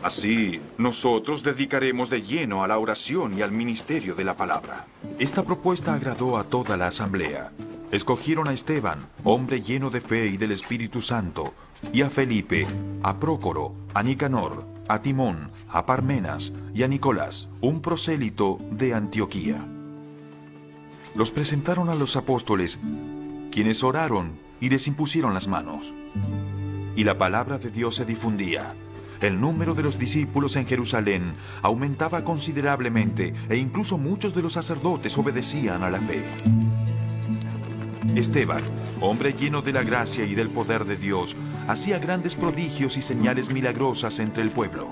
Así, nosotros dedicaremos de lleno a la oración y al ministerio de la palabra. Esta propuesta agradó a toda la asamblea. Escogieron a Esteban, hombre lleno de fe y del Espíritu Santo, y a Felipe, a Prócoro, a Nicanor, a Timón, a Parmenas y a Nicolás, un prosélito de Antioquía. Los presentaron a los apóstoles, quienes oraron y les impusieron las manos. Y la palabra de Dios se difundía. El número de los discípulos en Jerusalén aumentaba considerablemente e incluso muchos de los sacerdotes obedecían a la fe. Esteban, hombre lleno de la gracia y del poder de Dios, hacía grandes prodigios y señales milagrosas entre el pueblo.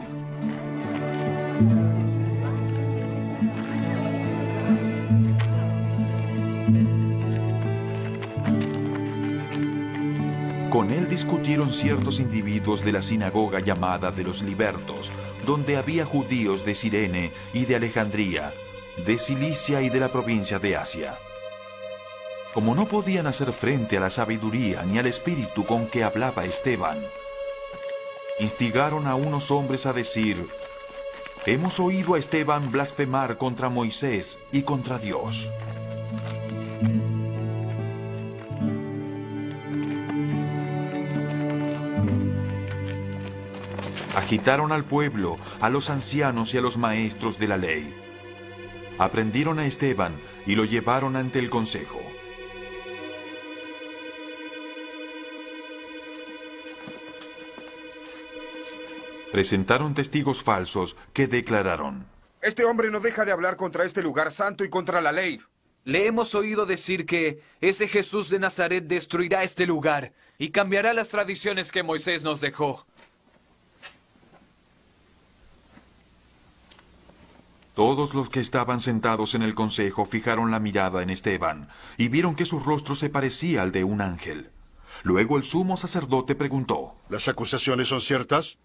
Con él discutieron ciertos individuos de la sinagoga llamada de los Libertos, donde había judíos de Cirene y de Alejandría, de Cilicia y de la provincia de Asia. Como no podían hacer frente a la sabiduría ni al espíritu con que hablaba Esteban, instigaron a unos hombres a decir: «Hemos oído a Esteban blasfemar contra Moisés y contra Dios». Agitaron al pueblo, a los ancianos y a los maestros de la ley. Aprendieron a Esteban y lo llevaron ante el consejo. Presentaron testigos falsos que declararon: Este hombre no deja de hablar contra este lugar santo y contra la ley. Le hemos oído decir que ese Jesús de Nazaret destruirá este lugar y cambiará las tradiciones que Moisés nos dejó. Todos los que estaban sentados en el consejo fijaron la mirada en Esteban y vieron que su rostro se parecía al de un ángel. Luego el sumo sacerdote preguntó: ¿Las acusaciones son ciertas?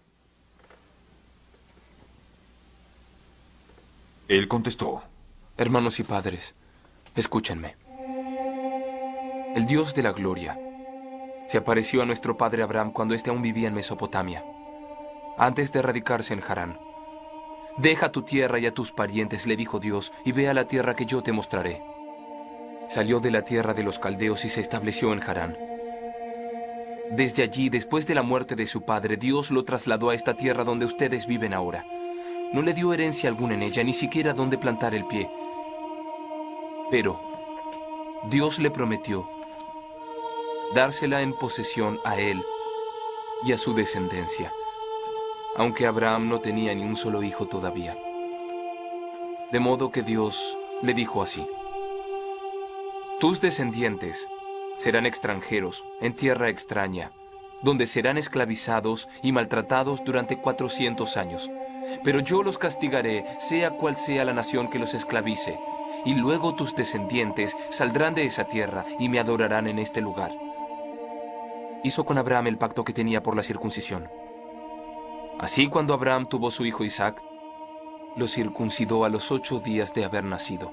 Él contestó: Hermanos y padres, escúchenme. El Dios de la gloria se apareció a nuestro padre Abraham cuando éste aún vivía en Mesopotamia, antes de radicarse en Harán. Deja tu tierra y a tus parientes, le dijo Dios, y ve a la tierra que yo te mostraré. Salió de la tierra de los caldeos y se estableció en Harán. Desde allí, después de la muerte de su padre, Dios lo trasladó a esta tierra donde ustedes viven ahora. No le dio herencia alguna en ella, ni siquiera donde plantar el pie. Pero Dios le prometió dársela en posesión a él y a su descendencia, aunque Abraham no tenía ni un solo hijo todavía. De modo que Dios le dijo así: tus descendientes serán extranjeros en tierra extraña, donde serán esclavizados y maltratados durante 400 años. Pero yo los castigaré, sea cual sea la nación que los esclavice, y luego tus descendientes saldrán de esa tierra y me adorarán en este lugar. Hizo con Abraham el pacto que tenía por la circuncisión. Así, cuando Abraham tuvo su hijo Isaac, lo circuncidó a los 8 días de haber nacido.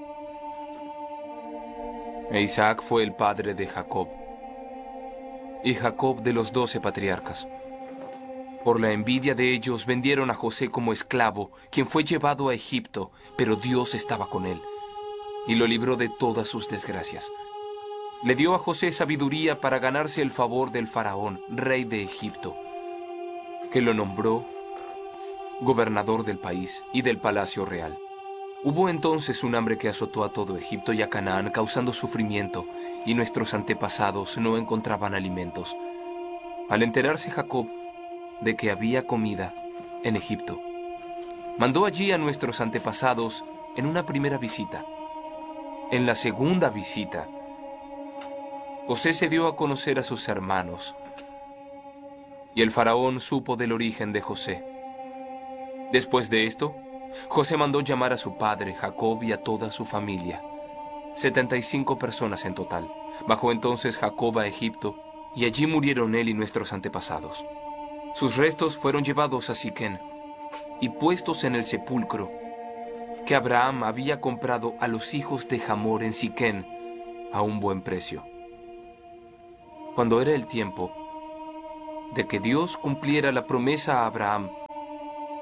E Isaac fue el padre de Jacob, y Jacob de los 12 patriarcas. Por la envidia de ellos vendieron a José como esclavo, quien fue llevado a Egipto, pero Dios estaba con él y lo libró de todas sus desgracias. Le dio a José sabiduría para ganarse el favor del faraón, rey de Egipto, que lo nombró gobernador del país y del palacio real. Hubo entonces un hambre que azotó a todo Egipto y a Canaán, causando sufrimiento, y nuestros antepasados no encontraban alimentos. Al enterarse Jacob de que había comida en Egipto, mandó allí a nuestros antepasados en una primera visita. En la segunda visita, José se dio a conocer a sus hermanos, y el faraón supo del origen de José. Después de esto, José mandó llamar a su padre Jacob y a toda su familia, 75 personas en total. Bajó entonces Jacob a Egipto, y allí murieron él y nuestros antepasados. Sus restos fueron llevados a Siquén y puestos en el sepulcro que Abraham había comprado a los hijos de Hamor en Siquén a un buen precio. Cuando era el tiempo de que Dios cumpliera la promesa a Abraham,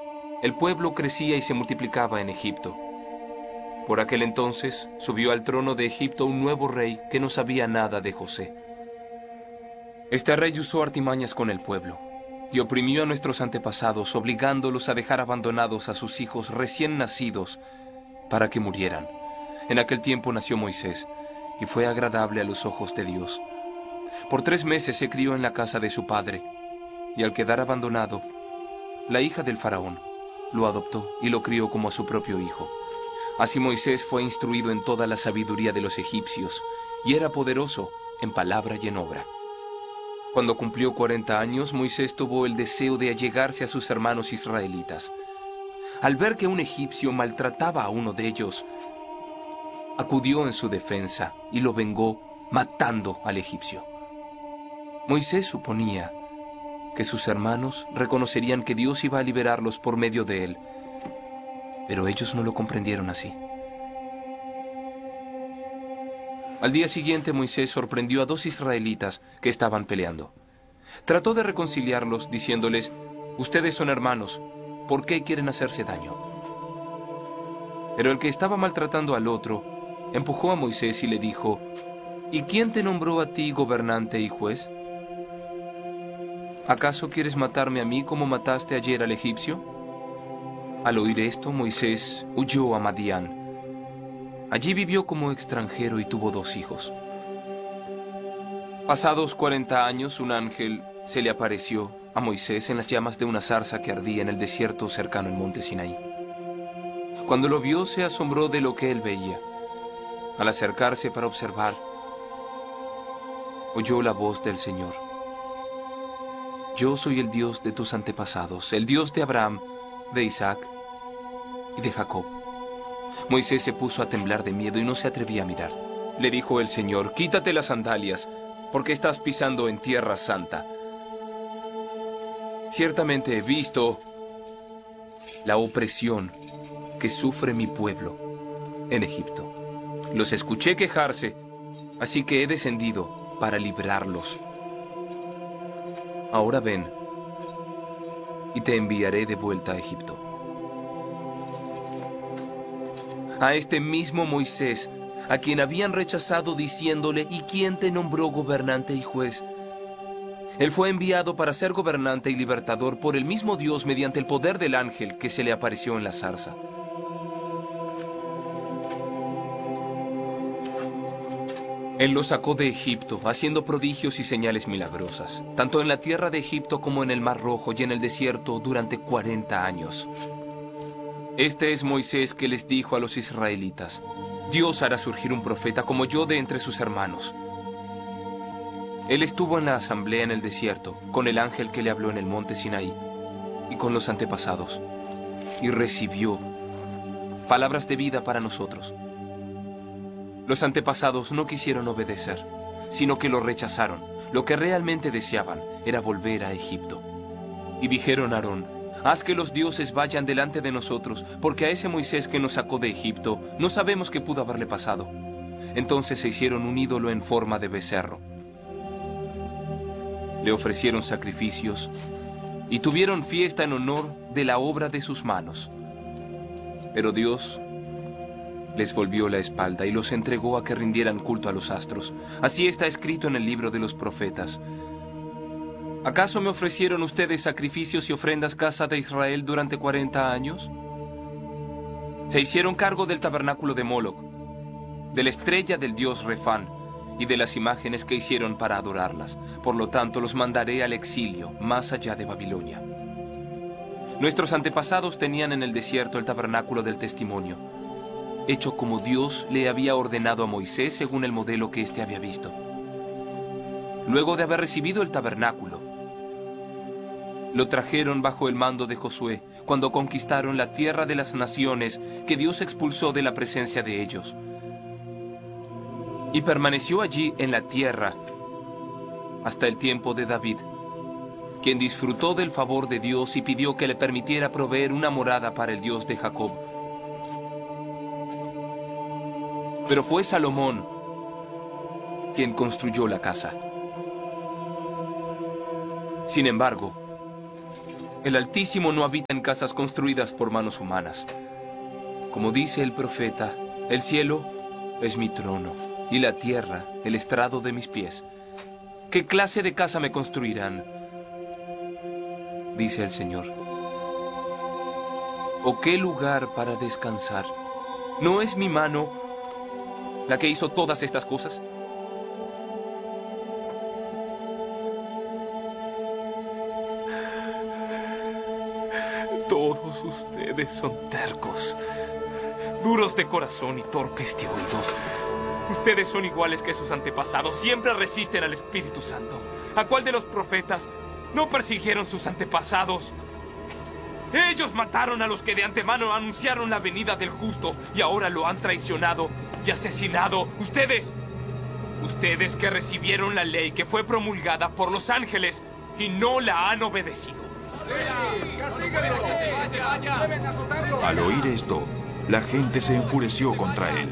El pueblo crecía y se multiplicaba en Egipto. Por aquel entonces subió al trono de Egipto un nuevo rey que no sabía nada de José. Este rey usó artimañas con el pueblo y oprimió a nuestros antepasados, obligándolos a dejar abandonados a sus hijos recién nacidos para que murieran. En aquel tiempo nació Moisés y fue agradable a los ojos de Dios. Por 3 meses se crió en la casa de su padre, y al quedar abandonado, la hija del faraón lo adoptó y lo crió como a su propio hijo. Así Moisés fue instruido en toda la sabiduría de los egipcios, y era poderoso en palabra y en obra. Cuando cumplió 40 años, Moisés tuvo el deseo de allegarse a sus hermanos israelitas. Al ver que un egipcio maltrataba a uno de ellos, acudió en su defensa y lo vengó matando al egipcio. Moisés suponía que sus hermanos reconocerían que Dios iba a liberarlos por medio de él, pero ellos no lo comprendieron así. Al día siguiente, Moisés sorprendió a 2 israelitas que estaban peleando. Trató de reconciliarlos diciéndoles: «Ustedes son hermanos, ¿por qué quieren hacerse daño?». Pero el que estaba maltratando al otro empujó a Moisés y le dijo: «¿Y quién te nombró a ti gobernante y juez? ¿Acaso quieres matarme a mí como mataste ayer al egipcio?». Al oír esto, Moisés huyó a Madián. Allí vivió como extranjero y tuvo 2 hijos. Pasados 40 años, un ángel se le apareció a Moisés en las llamas de una zarza que ardía en el desierto cercano al monte Sinaí. Cuando lo vio, se asombró de lo que él veía. Al acercarse para observar, oyó la voz del Señor: «Yo soy el Dios de tus antepasados, el Dios de Abraham, de Isaac y de Jacob». Moisés se puso a temblar de miedo y no se atrevía a mirar. Le dijo el Señor: «Quítate las sandalias, porque estás pisando en tierra santa. Ciertamente he visto la opresión que sufre mi pueblo en Egipto. Los escuché quejarse, así que he descendido para librarlos. Ahora ven, y te enviaré de vuelta a Egipto». A este mismo Moisés, a quien habían rechazado diciéndole: «¿Y quién te nombró gobernante y juez?». Él fue enviado para ser gobernante y libertador por el mismo Dios mediante el poder del ángel que se le apareció en la zarza. Él los sacó de Egipto, haciendo prodigios y señales milagrosas, tanto en la tierra de Egipto como en el Mar Rojo y en el desierto durante 40 años. Este es Moisés que les dijo a los israelitas: «Dios hará surgir un profeta como yo de entre sus hermanos». Él estuvo en la asamblea en el desierto, con el ángel que le habló en el monte Sinaí, y con los antepasados, y recibió palabras de vida para nosotros. Los antepasados no quisieron obedecer, sino que lo rechazaron. Lo que realmente deseaban era volver a Egipto. Y dijeron a Aarón: «Haz que los dioses vayan delante de nosotros, porque a ese Moisés que nos sacó de Egipto no sabemos qué pudo haberle pasado». Entonces se hicieron un ídolo en forma de becerro. Le ofrecieron sacrificios y tuvieron fiesta en honor de la obra de sus manos. Pero Dios les volvió la espalda y los entregó a que rindieran culto a los astros. Así está escrito en el libro de los profetas: ¿Acaso me ofrecieron ustedes sacrificios y ofrendas, casa de Israel, durante 40 años? Se hicieron cargo del tabernáculo de Moloc, de la estrella del dios Refán y de las imágenes que hicieron para adorarlas. Por lo tanto, los mandaré al exilio, más allá de Babilonia. Nuestros antepasados tenían en el desierto el tabernáculo del testimonio, hecho como Dios le había ordenado a Moisés según el modelo que éste había visto. Luego de haber recibido el tabernáculo, lo trajeron bajo el mando de Josué, cuando conquistaron la tierra de las naciones que Dios expulsó de la presencia de ellos. Y permaneció allí en la tierra hasta el tiempo de David, quien disfrutó del favor de Dios y pidió que le permitiera proveer una morada para el Dios de Jacob. Pero fue Salomón quien construyó la casa. Sin embargo, El Altísimo no habita en casas construidas por manos humanas. Como dice el profeta, el cielo es mi trono y la tierra el estrado de mis pies. ¿Qué clase de casa me construirán?, dice el Señor. ¿O qué lugar para descansar? ¿No es mi mano la que hizo todas estas cosas? Todos ustedes son tercos, duros de corazón y torpes de oídos. Ustedes son iguales que sus antepasados, siempre resisten al Espíritu Santo. ¿A cuál de los profetas no persiguieron sus antepasados? Ellos mataron a los que de antemano anunciaron la venida del justo y ahora lo han traicionado y asesinado. Ustedes que recibieron la ley que fue promulgada por los ángeles y no la han obedecido. Al oír esto, la gente se enfureció contra él.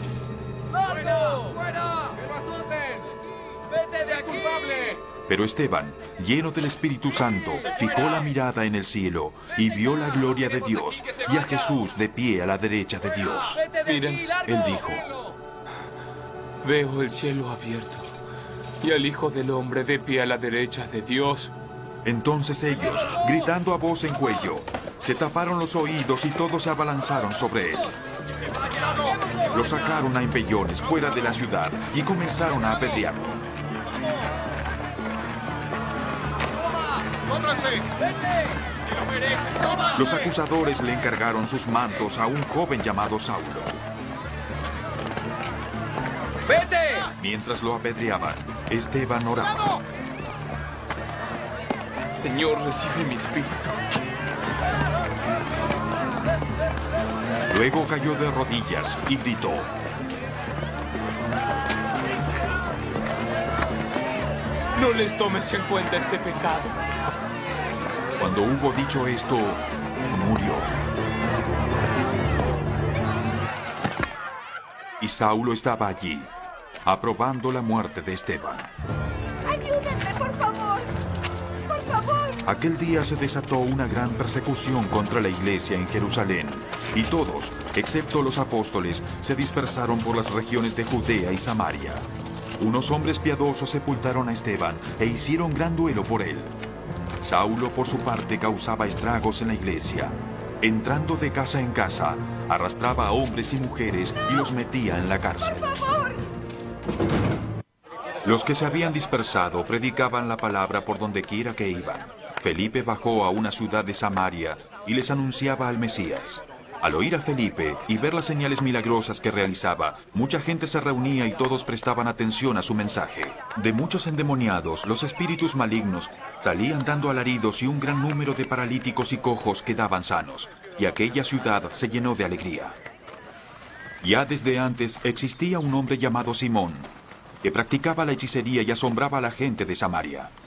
Pero Esteban, lleno del Espíritu Santo, fijó la mirada en el cielo y vio la gloria de Dios y a Jesús de pie a la derecha de Dios. Miren, Él dijo: veo el cielo abierto y al Hijo del Hombre de pie a la derecha de Dios. Entonces ellos, gritando a voz en cuello, se taparon los oídos y todos se abalanzaron sobre él. Lo sacaron a empellones fuera de la ciudad y comenzaron a apedrearlo. Los acusadores le encargaron sus mantos a un joven llamado Saulo. ¡Vete! Mientras lo apedreaban, Esteban oraba. Señor, recibe mi espíritu. Luego cayó de rodillas y gritó: No les tomes en cuenta este pecado. Cuando hubo dicho esto, murió. Y Saulo estaba allí, aprobando la muerte de Esteban. ¡Ayúdenme, por favor! ¡Por favor! Aquel día se desató una gran persecución contra la iglesia en Jerusalén, y todos, excepto los apóstoles, se dispersaron por las regiones de Judea y Samaria. Unos hombres piadosos sepultaron a Esteban e hicieron gran duelo por él. Saulo, por su parte, causaba estragos en la iglesia. Entrando de casa en casa, arrastraba a hombres y mujeres y los metía en la cárcel. ¡Por favor! Los que se habían dispersado predicaban la palabra por donde quiera que iban. Felipe bajó a una ciudad de Samaria y les anunciaba al Mesías. Al oír a Felipe y ver las señales milagrosas que realizaba, mucha gente se reunía y todos prestaban atención a su mensaje. De muchos endemoniados, los espíritus malignos salían dando alaridos y un gran número de paralíticos y cojos quedaban sanos, y aquella ciudad se llenó de alegría. Ya desde antes existía un hombre llamado Simón, que practicaba la hechicería y asombraba a la gente de Samaria.